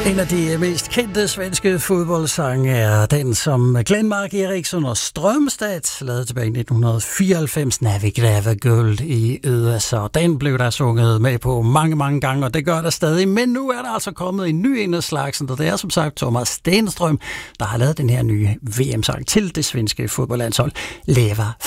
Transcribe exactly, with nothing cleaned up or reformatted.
En af de mest kendte svenske fodboldsange er den, som Glenmark Eriksson og Strømstad lavede tilbage i nitten fireoghalvfems, När vi gräver guld i U S A. Den blev der sunget med på mange, mange gange, og det gør der stadig. Men nu er der altså kommet en ny en af slagsen, og det er som sagt Thomas Stenström, der har lavet den her nye V M-sang til det svenske fodboldlandshold, Leva